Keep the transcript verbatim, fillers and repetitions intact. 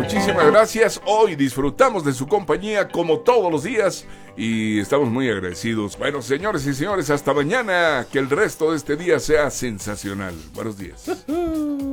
Muchísimas gracias. Hoy disfrutamos de su compañía como todos los días y estamos muy agradecidos. Bueno, señores y señores, hasta mañana. Que el resto de este día sea sensacional. Buenos días.